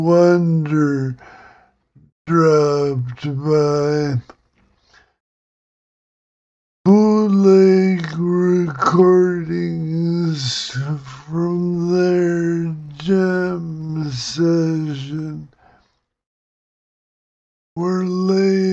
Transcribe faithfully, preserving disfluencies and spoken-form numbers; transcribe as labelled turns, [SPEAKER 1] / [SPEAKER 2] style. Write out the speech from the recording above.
[SPEAKER 1] Wonder dropped by. Bootleg recordings from their jam session were laid